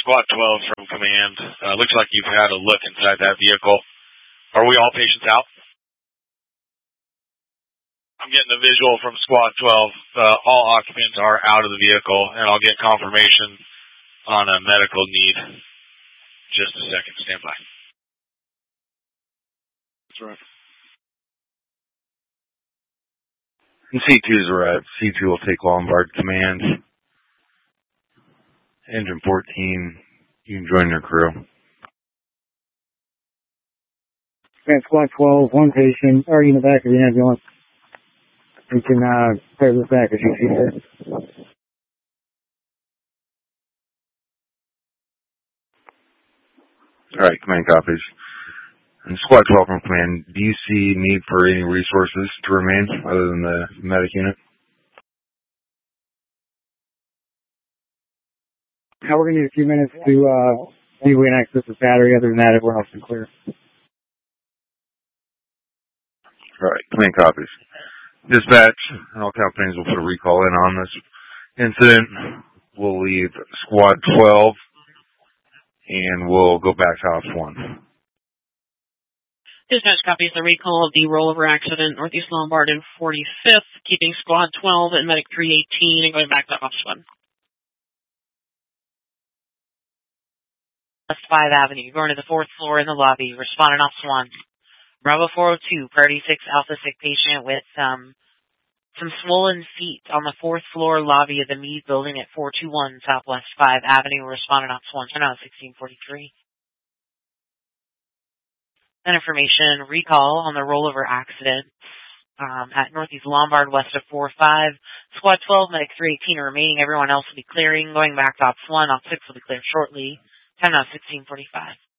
Squad 12 from command. Looks like you've had a look inside that vehicle. Are we all patients out? I'm getting a visual from Squad 12. All occupants are out of the vehicle, and I'll get confirmation on a medical need. Just a second. Stand by. That's right. And C2's arrived. C2 will take Lombard command. Engine 14, you can join your crew. Squad 12, one patient, already in the back of the ambulance. We can clear this back as you see fit. All right, command copies. And Squad 12 from command, do you see need for any resources to remain other than the medic unit? Now we're going to need a few minutes to see if we can access the battery. Other than that, everyone else is clear. All right, command copies. Dispatch and all companies will put a recall in on this incident. We'll leave Squad 12 and we'll go back to Ops 1. Dispatch copies the recall of the rollover accident, Northeast Lombard and 45th, keeping Squad 12 and Medic 318 and going back to Ops 1. West 5 Avenue, going to the 4th floor in the lobby. Responding Ops 1. Bravo 402, priority 6 Alpha sick patient with some swollen feet on the 4th floor lobby of the Meade building at 421 Southwest 5 Avenue. Responding Ops 1. Turn out 1643. That information, recall on the rollover accident at Northeast Lombard west of 45. Squad 12, Medic 318 remaining. Everyone else will be clearing. Going back to Ops 1. Ops 6 will be cleared shortly. Time now 1645.